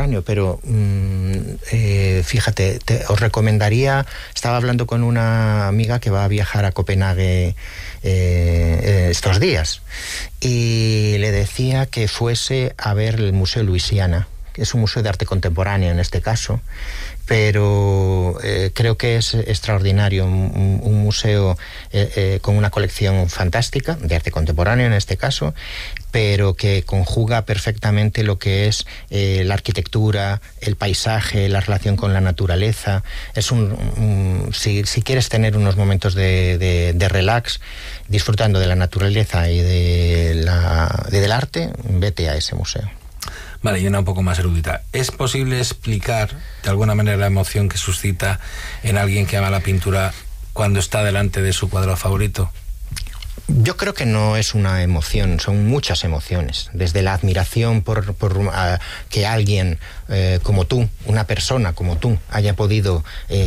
contemporáneo, pero fíjate, os recomendaría, estaba hablando con una amiga que va a viajar a Copenhague estos días, y le decía que fuese a ver el Museo Louisiana, que es un museo de arte contemporáneo en este caso, pero creo que es extraordinario, un museo con una colección fantástica, de arte contemporáneo en este caso, pero que conjuga perfectamente lo que es la arquitectura, el paisaje, la relación con la naturaleza. Es si quieres tener unos momentos de relax, disfrutando de la naturaleza y del arte, vete a ese museo. Vale, y una un poco más erudita. ¿Es posible explicar de alguna manera la emoción que suscita en alguien que ama la pintura cuando está delante de su cuadro favorito? Yo creo que no es una emoción, son muchas emociones. Desde la admiración por que alguien como tú, una persona como tú, haya podido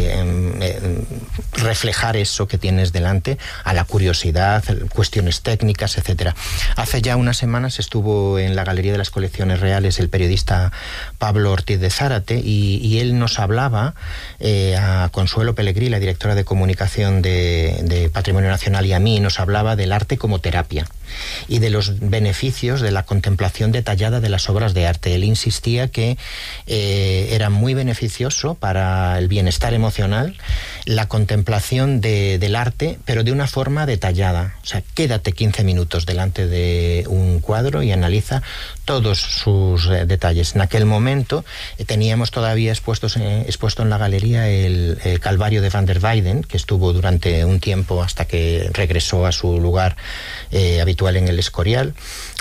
reflejar eso que tienes delante, a la curiosidad, cuestiones técnicas, etcétera. Hace ya unas semanas estuvo en la Galería de las Colecciones Reales el periodista Pablo Ortiz de Zárate, y él nos hablaba a Consuelo Pellegrí, la directora de comunicación de Patrimonio Nacional, y a mí nos hablaba del arte como terapia y de los beneficios de la contemplación detallada de las obras de arte. Él insistía que era muy beneficioso para el bienestar emocional la contemplación del arte, pero de una forma detallada. O sea, quédate 15 minutos delante de un cuadro y analiza todos sus detalles. En aquel momento teníamos todavía expuesto en la galería el Calvario de Van der Weyden, que estuvo durante un tiempo hasta que regresó a su lugar habitual en el Escorial.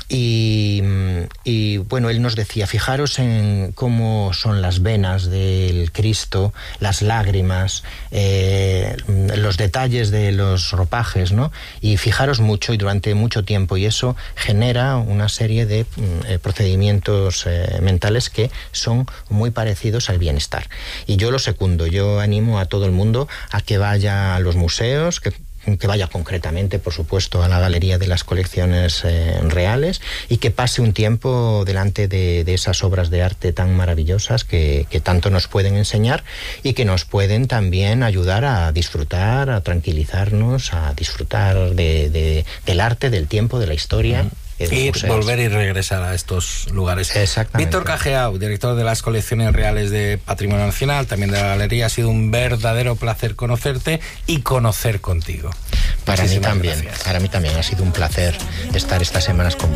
Y bueno, él nos decía, fijaros en cómo son las venas del Cristo, las lágrimas, los detalles de los ropajes, ¿no? Y fijaros mucho y durante mucho tiempo, y eso genera una serie de procedimientos mentales que son muy parecidos al bienestar. Y yo lo secundo, yo animo a todo el mundo a que vaya a los museos, que vaya concretamente, por supuesto, a la Galería de las Colecciones Reales, y que pase un tiempo delante de esas obras de arte tan maravillosas que tanto nos pueden enseñar y que nos pueden también ayudar a disfrutar, a tranquilizarnos, a disfrutar del arte, del tiempo, de la historia. Ir, volver y regresar a estos lugares. Exactamente. Víctor Cageau, director de las Colecciones Reales de Patrimonio Nacional, también de la Galería, ha sido un verdadero placer conocerte y conocer contigo. Para mí también ha sido un placer estar estas semanas con vosotros.